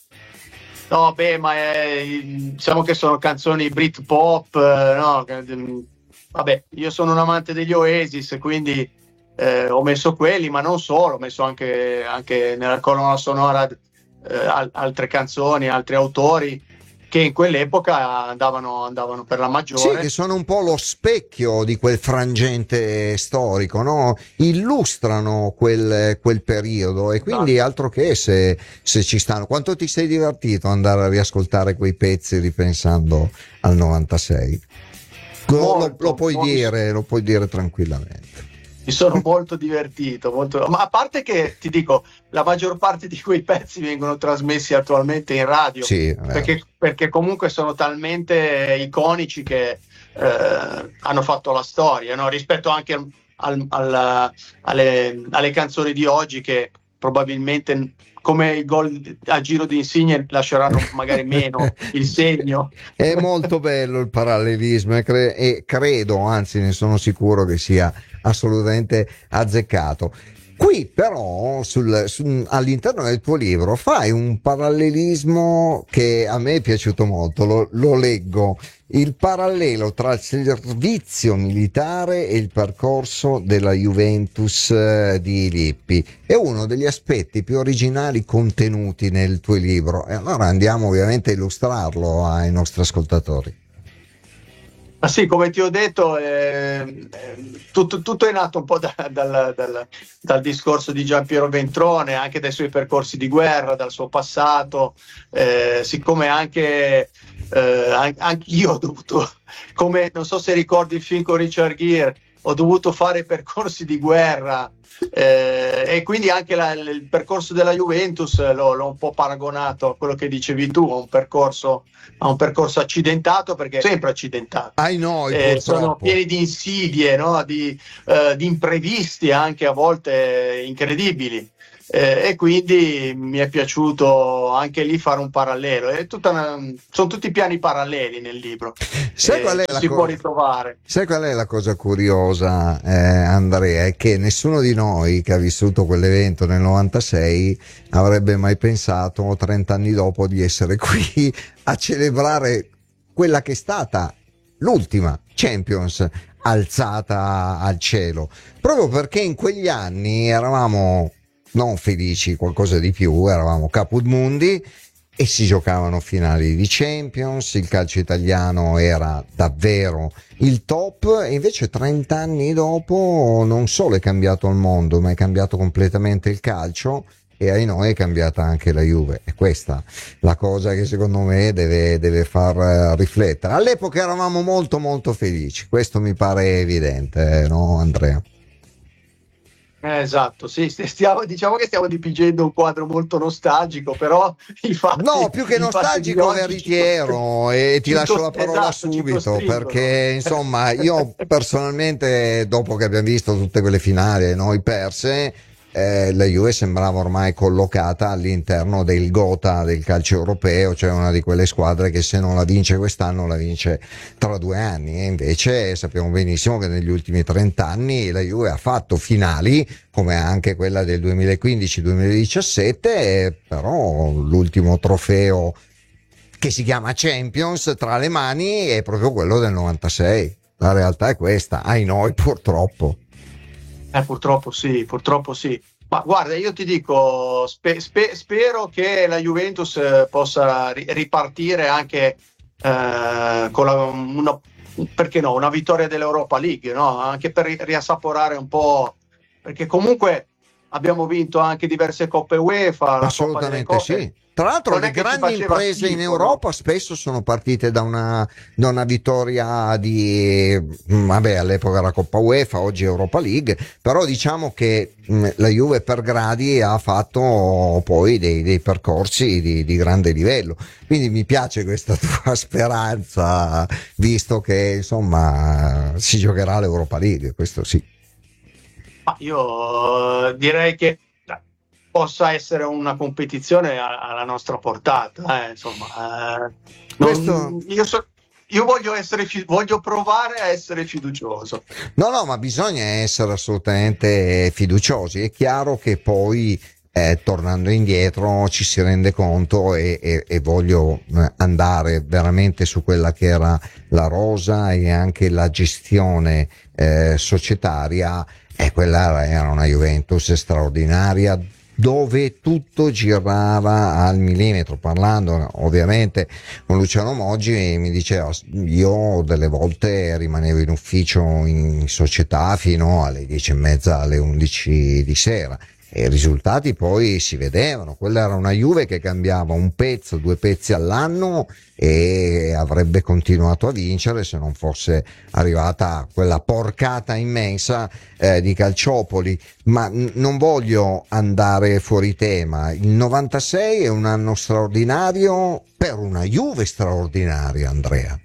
No, beh, ma è, diciamo che sono canzoni Britpop, no? Vabbè, io sono un amante degli Oasis, quindi Eh, ho messo quelli, ma non solo, ho messo anche, anche nella colonna sonora eh, al- altre canzoni, altri autori che in quell'epoca andavano, andavano per la maggiore. Sì, che sono un po' lo specchio di quel frangente storico, no? Illustrano quel, quel periodo e quindi altro che se, se ci stanno. Quanto ti sei divertito andare a riascoltare quei pezzi ripensando al novantasei? Molto, lo, lo puoi molto. dire, lo puoi dire tranquillamente. Mi sono molto divertito, molto... ma a parte che ti dico, la maggior parte di quei pezzi vengono trasmessi attualmente in radio, sì, perché, perché comunque sono talmente iconici che eh, hanno fatto la storia, no? Rispetto anche al, al, al, alle, alle canzoni di oggi che probabilmente come i gol a giro di Insigne lasceranno magari meno il segno. È molto bello il parallelismo e, cre- e credo, anzi ne sono sicuro che sia assolutamente azzeccato. Qui però sul, sul, all'interno del tuo libro fai un parallelismo che a me è piaciuto molto, lo, lo leggo, il parallelo tra il servizio militare e il percorso della Juventus eh, di Lippi. È uno degli aspetti più originali contenuti nel tuo libro, e allora andiamo ovviamente a illustrarlo ai nostri ascoltatori. Ma sì, come ti ho detto, eh, tutto, tutto è nato un po' da, dal, dal, dal discorso di Giampiero Ventrone, anche dai suoi percorsi di guerra, dal suo passato, eh, siccome anche, eh, anche io ho dovuto, come non so se ricordi il film con Richard Gere, ho dovuto fare percorsi di guerra, eh, e quindi anche la, il percorso della Juventus l'ho, l'ho un po' paragonato a quello che dicevi tu, a un percorso, a un percorso accidentato, perché è sempre accidentato. Ai noi, eh, sono pieni di insidie, no? di, eh, di imprevisti anche a volte incredibili. Eh, e quindi mi è piaciuto anche lì fare un parallelo. È tutta una, sono tutti piani paralleli nel libro. Sai eh, qual è la si co- può ritrovare. Sai qual è la cosa curiosa, eh, Andrea? È che nessuno di noi che ha vissuto quell'evento nel novantasei avrebbe mai pensato trenta anni dopo di essere qui a celebrare quella che è stata l'ultima Champions alzata al cielo, proprio perché in quegli anni eravamo non felici, qualcosa di più, eravamo caput mundi e si giocavano finali di Champions, il calcio italiano era davvero il top, e invece trenta anni dopo non solo è cambiato il mondo, ma è cambiato completamente il calcio, e ai noi è cambiata anche la Juve. E questa la cosa che secondo me deve, deve far riflettere. All'epoca eravamo molto molto felici, questo mi pare evidente, no Andrea? Eh, esatto, sì, stiamo, diciamo che stiamo dipingendo un quadro molto nostalgico, però i fatti, no, più che nostalgico, veritiero, e ti lascio la parola esatto, subito, perché insomma io personalmente, dopo che abbiamo visto tutte quelle finali e noi perse, eh, la Juve sembrava ormai collocata all'interno del Gotha del calcio europeo, cioè una di quelle squadre che se non la vince quest'anno la vince tra due anni, e invece sappiamo benissimo che negli ultimi trent'anni la Juve ha fatto finali come anche quella del duemilaquindici duemiladiciassette, però l'ultimo trofeo che si chiama Champions tra le mani è proprio quello del novantasei. La realtà è questa, ai noi purtroppo. Eh, purtroppo sì, purtroppo sì. Ma guarda, io ti dico, spe, spe, spero che la Juventus eh, possa ri, ripartire anche eh, con la, una, perché no, una vittoria dell'Europa League, no? Anche per ri, riassaporare un po', perché comunque abbiamo vinto anche diverse Coppe UEFA. Assolutamente sì. Tra l'altro le grandi imprese schifo, in Europa no? spesso sono partite da una, da una vittoria di, vabbè, all'epoca era Coppa UEFA, oggi Europa League, però diciamo che mh, la Juve per gradi ha fatto poi dei, dei percorsi di, di grande livello, quindi mi piace questa tua speranza, visto che insomma si giocherà l'Europa League, questo sì. Ma io direi che possa essere una competizione alla nostra portata, eh, insomma. Eh, Questo... non, io, so, io voglio essere, voglio provare a essere fiducioso. No, no, ma bisogna essere assolutamente fiduciosi. È chiaro che poi eh, tornando indietro ci si rende conto, e, e, e voglio andare veramente su quella che era la rosa e anche la gestione eh, societaria, e quella era una Juventus straordinaria, dove tutto girava al millimetro. Parlando ovviamente con Luciano Moggi, mi diceva, io delle volte rimanevo in ufficio in società fino alle dieci e mezza, alle undici di sera, e i risultati poi si vedevano. Quella era una Juve che cambiava un pezzo, due pezzi all'anno, e avrebbe continuato a vincere se non fosse arrivata quella porcata immensa eh, di Calciopoli. Ma n- non voglio andare fuori tema. Il novantasei è un anno straordinario per una Juve straordinaria, Andrea.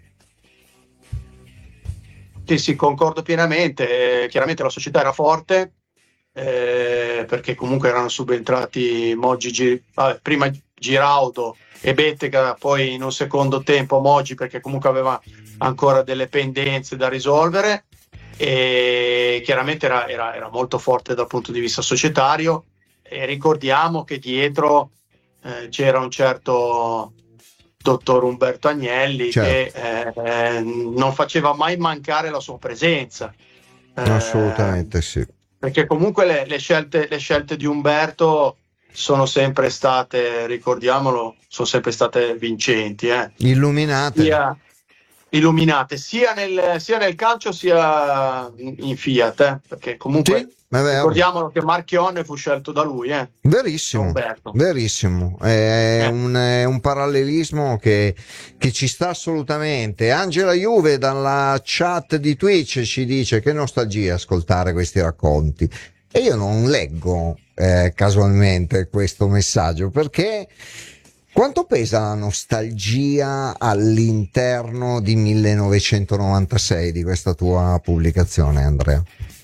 Sì, sì, concordo pienamente. Eh, chiaramente la società era forte, Eh, perché comunque erano subentrati Moggi, Gir- vabbè, prima Giraudo e Bettega, poi in un secondo tempo Moggi, perché comunque aveva ancora delle pendenze da risolvere, e chiaramente era, era, era molto forte dal punto di vista societario, e ricordiamo che dietro eh, c'era un certo dottor Umberto Agnelli, certo, che eh, non faceva mai mancare la sua presenza. Eh, Assolutamente sì. Perché comunque le, le, scelte, le scelte di Umberto sono sempre state, ricordiamolo, sono sempre state vincenti. Eh. Illuminate. Sia, illuminate, sia nel, sia nel calcio sia in Fiat, eh, perché comunque sì, ricordiamolo che Marchionne fu scelto da lui. Eh. Verissimo, verissimo. È, eh. un, è un parallelismo che, che ci sta assolutamente. Angela Juve dalla chat di Twitch ci dice che nostalgia ascoltare questi racconti. E io non leggo eh, casualmente questo messaggio, perché quanto pesa la nostalgia all'interno di millenovecentonovantasei, di questa tua pubblicazione, Andrea?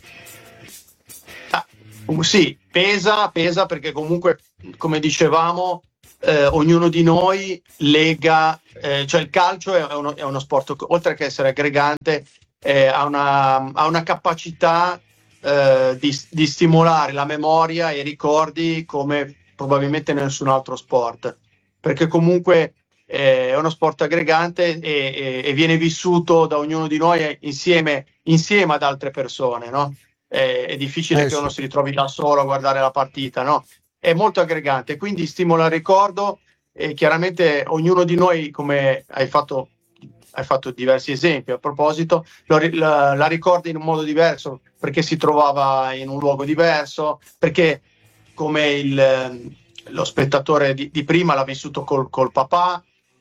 Ah, sì, pesa, pesa perché comunque, come dicevamo, eh, ognuno di noi lega, eh, cioè il calcio è uno, è uno sport, oltre che essere aggregante, eh, ha, una, ha una capacità eh, di, di stimolare la memoria e i ricordi come probabilmente nessun altro sport. Perché comunque eh, è uno sport aggregante e, e, e viene vissuto da ognuno di noi insieme, insieme ad altre persone, no? Eh, è difficile eh, che sì. uno si ritrovi da solo a guardare la partita, no? È molto aggregante, quindi stimola il ricordo, e chiaramente ognuno di noi, come hai fatto, hai fatto diversi esempi a proposito, lo, la, la ricorda in un modo diverso, perché si trovava in un luogo diverso, perché come il... lo spettatore di, di prima l'ha vissuto col, col papà,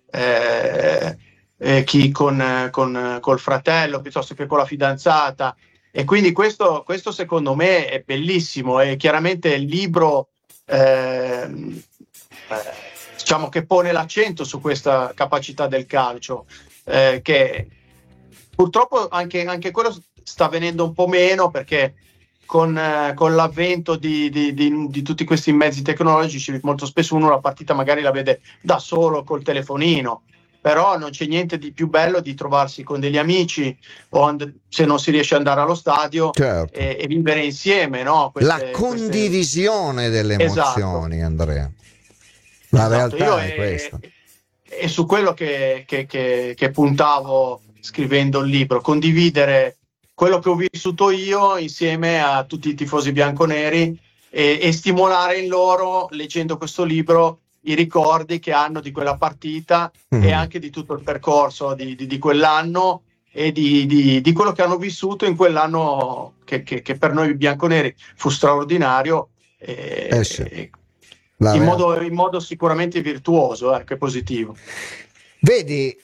eh, eh, chi con, con col fratello, piuttosto che con la fidanzata, e quindi questo, questo secondo me è bellissimo, e chiaramente il libro eh, eh, diciamo che pone l'accento su questa capacità del calcio, eh, che purtroppo anche, anche quello sta venendo un po' meno, perché Con, eh, con l'avvento di, di, di, di tutti questi mezzi tecnologici, molto spesso uno la partita magari la vede da solo col telefonino, però non c'è niente di più bello di trovarsi con degli amici, o and- se non si riesce ad andare allo stadio, certo, e, e vivere insieme, no? Queste, la condivisione queste... delle emozioni, esatto. Andrea, la esatto. realtà Io è, è questa. È su quello che, che, che, che puntavo scrivendo il libro, condividere quello che ho vissuto io insieme a tutti i tifosi bianconeri, e, e stimolare in loro, leggendo questo libro, i ricordi che hanno di quella partita, mm. e anche di tutto il percorso di, di, di quell'anno, e di, di, di quello che hanno vissuto in quell'anno che, che, che per noi bianconeri fu straordinario, e, eh sì. e in, modo, in modo sicuramente virtuoso, ecco, e positivo. Vedi,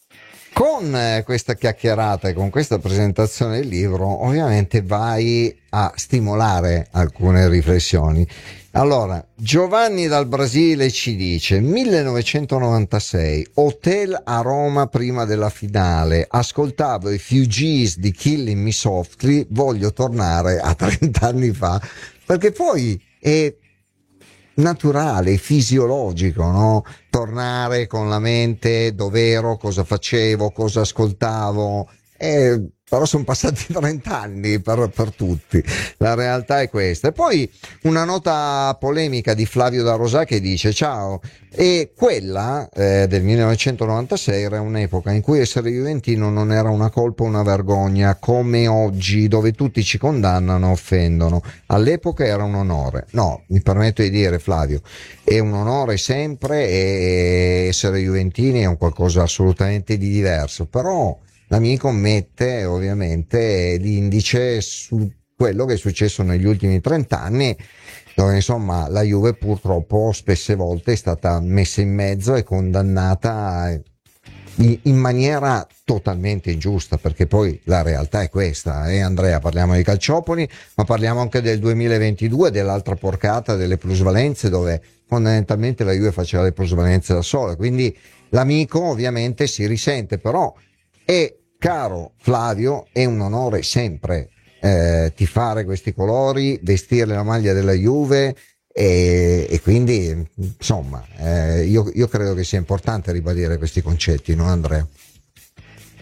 con questa chiacchierata e con questa presentazione del libro ovviamente vai a stimolare alcune riflessioni. Allora, Giovanni dal Brasile ci dice: millenovecentonovantasei, hotel a Roma prima della finale, ascoltavo i Fugees di Killing Me Softly, voglio tornare a trent'anni fa, perché poi è naturale, fisiologico, no? Tornare con la mente dove ero, cosa facevo, cosa ascoltavo, eh, però sono passati trent'anni per, per tutti, la realtà è questa. E poi una nota polemica di Flavio da Rosà che dice: ciao, e quella eh, del millenovecentonovantasei era un'epoca in cui essere juventino non era una colpa o una vergogna come oggi, dove tutti ci condannano, offendono. All'epoca era un onore. No, mi permetto di dire, Flavio, è un onore sempre, e essere juventini è un qualcosa assolutamente di diverso, però l'amico mette ovviamente l'indice su quello che è successo negli ultimi trent'anni, dove insomma la Juve purtroppo spesse volte è stata messa in mezzo e condannata in, in maniera totalmente ingiusta, perché poi la realtà è questa, eh Andrea, parliamo di calciopoli, ma parliamo anche del duemilaventidue, dell'altra porcata delle plusvalenze, dove fondamentalmente la Juve faceva le plusvalenze da sola, quindi l'amico ovviamente si risente, però è, caro Flavio, è un onore sempre eh, tifare questi colori, vestire la maglia della Juve, e, e quindi insomma eh, io, io credo che sia importante ribadire questi concetti, no Andrea?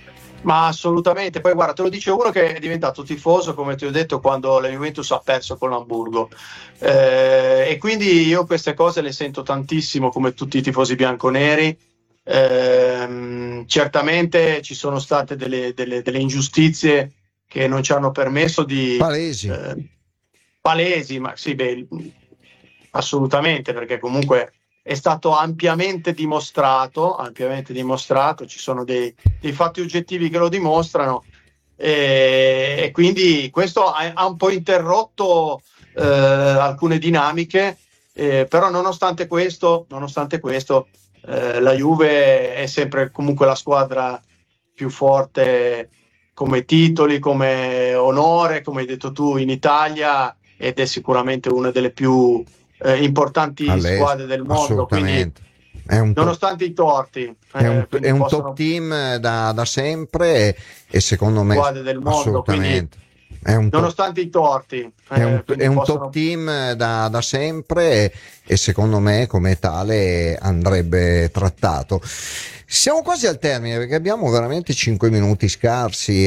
Ma assolutamente, poi guarda, te lo dice uno che è diventato tifoso, come ti ho detto, quando la Juventus ha perso con l'Hamburgo, eh, e quindi io queste cose le sento tantissimo, come tutti i tifosi bianconeri. Eh, certamente ci sono state delle, delle, delle ingiustizie che non ci hanno permesso di... Palesi. Eh, palesi, ma sì, beh, assolutamente, perché comunque è stato ampiamente dimostrato, ampiamente dimostrato, ci sono dei, dei fatti oggettivi che lo dimostrano, e, e quindi questo ha, ha un po' interrotto eh, alcune dinamiche, eh, però nonostante questo, nonostante questo eh, la Juve è sempre comunque la squadra più forte come titoli, come onore, come hai detto tu, in Italia, ed è sicuramente una delle più eh, importanti All'est, squadre del mondo, assolutamente. quindi È un top, nonostante i torti è un, eh, è un possono... top team da, da sempre e, e secondo me squadre del mondo, assolutamente è un top, nonostante i torti è un, eh, è un possono... top team da, da sempre e, e secondo me come tale andrebbe trattato. Siamo quasi al termine perché abbiamo veramente cinque minuti scarsi